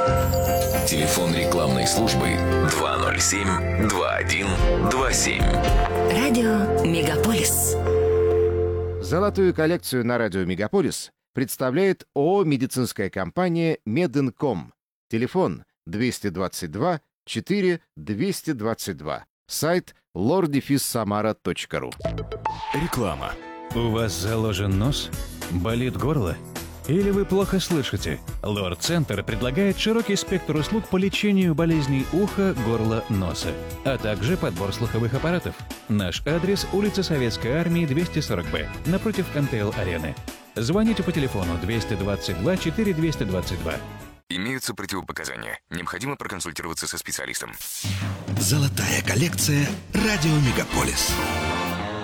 Телефон рекламной службы 207-2127. Радио Мегаполис. Золотую коллекцию на радио «Мегаполис» представляет ООО «Медицинская компания Мединком». Телефон 222 4 222. Сайт lordefissamara.ru. Реклама. У вас заложен нос? Болит горло? Или вы плохо слышите? Лор-центр предлагает широкий спектр услуг по лечению болезней уха, горла, носа, а также подбор слуховых аппаратов. Наш адрес – улица Советской Армии, 240Б, напротив НТЛ-арены. Звоните по телефону 222 4 222. Имеются противопоказания. Необходимо проконсультироваться со специалистом. Золотая коллекция «Радио Мегаполис».